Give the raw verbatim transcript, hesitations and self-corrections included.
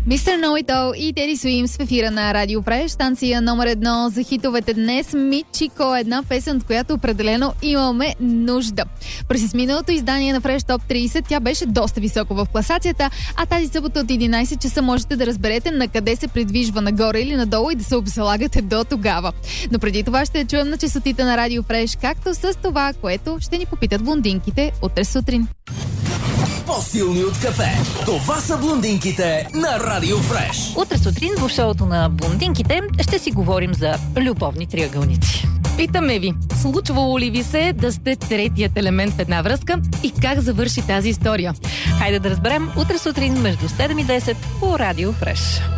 Мистер Know It All и Теди Суимс в ефира на Радио Фреш, станция номер едно за хитовете днес. Мичико, една песен, от която определено имаме нужда. През изминалото издание на Фреш Топ трийсет тя беше доста високо в класацията, а тази събота от единайсет часа можете да разберете на къде се придвижва, нагоре или надолу, и да се обзалагате до тогава. Но преди това ще чуем на честотите на Радио Фреш, както с това, което ще ни попитат блондинките утре сутрин. По-силни от кафе. Това са блондинките на Радио Фреш. Утре сутрин в шоуто на блондинките ще си говорим за любовни триъгълници. Питаме ви, случвало ли ви се да сте третият елемент в една връзка и как завърши тази история? Хайде да разберем утре сутрин между седем и десет по Радио Фреш.